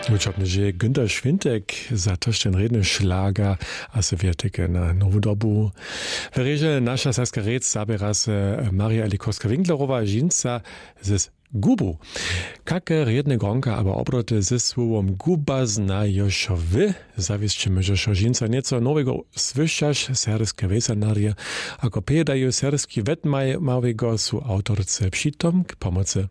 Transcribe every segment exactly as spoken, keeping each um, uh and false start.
Wučopny, že Günter Švintek za tož ten redny šlager a se viertike na novu dobu. Vereže naša saska rec zabera se Maria Likovska-Winklerowa žinca z gubu. Kake redne gronka, aber obroty ze słowom guba zna još wy, zawieszczymy, że żinca nieco nowego słyszać serskie wesenarie, ako pedają serski wetmaj małego su autorce przytom k pomocy.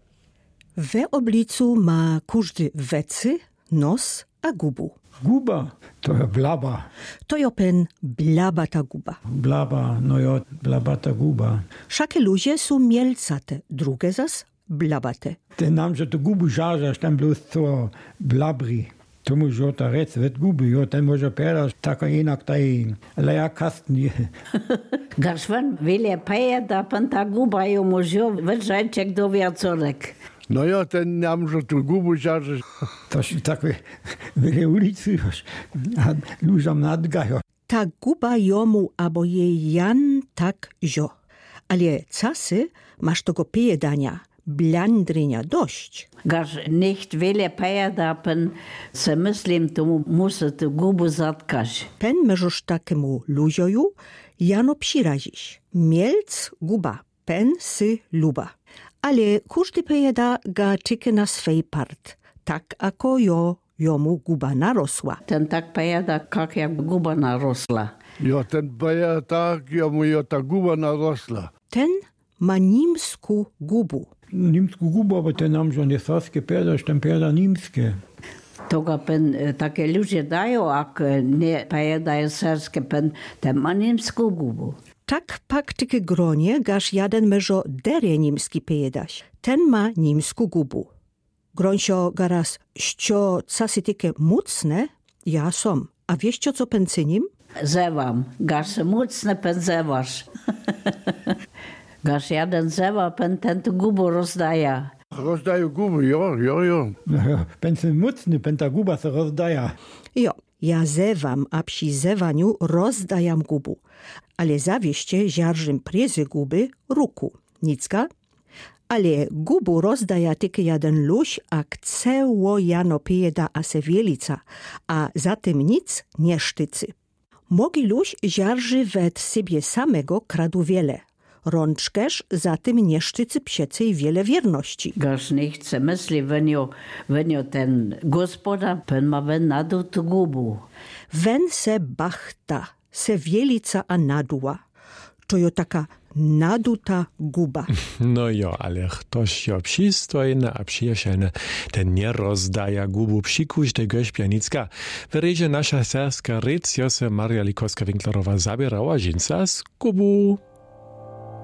W oblicu ma każdy wecy, nos a gubu. Guba to je blaba. To je pen blabata guba. Blaba, no jo, blabata guba. Wszakie ludzie są mielcate, drugie zas blabate. Ten nam, że to gubu żarzasz, tam bloß co blabri. To może jo ta rec, wet guby, jo, ten może pedasz, taka inak taj leja kastni. Gašvan vilje peje da pan ta guba jo može vršajček do wiacorek. No ja, ten nam, że tu gubu żarze. To się tak wiele ulicy już, a ludziom nadgają. Ta guba jomu abo jej jan tak jo. Ale casy masz tego pijedania, blandrynia dość. Gaš nicht vilje peje da pan se mislim, to musi tu gubu zatkać. Pen możesz takemu ludzioju jano przirazić. Mielc guba, pen sy luba. Ale każdy pejeda ga czyke na swej part, tak ako jo jomu guba narosła. Ten tak pejeda, jak jak guba narosła. Ja, ten peje tak, ja mu jo ta guba narosła. Ten ma nimsku gubu. Nimsku gubu, aber ten nam, że nie saskie pedasz, ten peda nimskie. Toga pen takie ludzie dają, jak nie pejedają serskie pen, ten ma nimsku gubu. Tak pak tyke gronie gaż jeden meżo derie nimski pejedaś. Ten ma nimsku gubu. Gronsio garaz ścio casy tyke mucne, ja som. A wieścio co pencynim? Zewam. Gaż se mucne pen zewasz. Gaż jeden zewa pen ten tu gubu rozdaja. Rozdają gubu, jo, jo, jo. Pen se mucny, pen ta guba se rozdaja. Jo, ja zewam, a przy zewaniu rozdajam gubu. Ale zawieście ziarżym prezy guby ruku. Nicka? Ale gubu rozdaja tylko jeden luś, a ceło jano pejeda a se wielica, a zatem nic nie sztycy. Mogi luś ziarży wet siebie samego kradu wiele. Rączkesz zatem nie sztycy psiecej wiele wierności. Gaż nie chce myśli, wenio, wenio ten gospoda, pen ma wen nadu tu gubu. Wen se bachta, se wielica a naduła. To jo taka naduta guba. No jo, ale ktoś jo przystojny a przyjacielny, ten nie rozdaja gubu psikuś de gośpianicka. Wyreże nasza serska rec, jo se Maria Likovska-Winklerowa zabierała żinca z gubu.